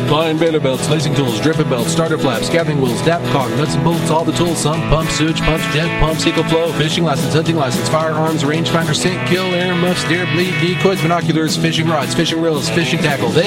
Line baler belts, lacing tools, dripping belts, starter flaps, gathering wheels, dap caulk, nuts and bolts, all the tools, sump, pumps, sewage pumps, jet pumps, EcoFlow, fishing license, hunting license, firearms, rangefinder, scent, kill, air muffs, deer bleed, decoys, binoculars, fishing rods, fishing reels, fishing tackle. They